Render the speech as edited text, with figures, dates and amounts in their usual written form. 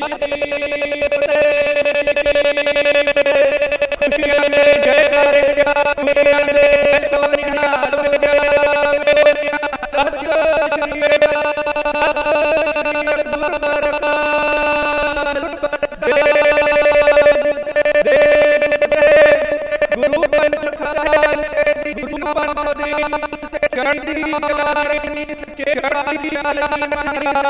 ਖੁਸ਼ੀਆਂ ਦੇ ਜੈਕਾਰੇ ਖੁਸ਼ੀਆਂ ਦੇ ਸੋਹਣੀ ਹਾਲ ਵਜਾਵੇ ਸਤਿ ਸ੍ਰੀ ਅਕਾਲ ਗੁਰੂ ਪੰਥ ਖਾਲਸੇ ਦੀ ਗੁਰੂ ਪੰਥ ਦੀ ਚੜ੍ਹਦੀ ਕਲਾ ਚੜ੍ਹਦੀ ਕਲਾ